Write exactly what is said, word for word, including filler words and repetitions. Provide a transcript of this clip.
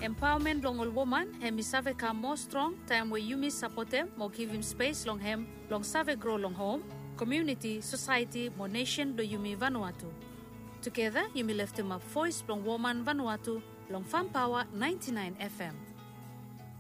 Empowerment long all woman, hemi save ka more strong, time where you miss support them, more give him space long hem, long save grow long home, community, society, more nation do Yumi Vanuatu. Together, Yumi left him a voice long woman Vanuatu, long Farm Power ninety-nine F M.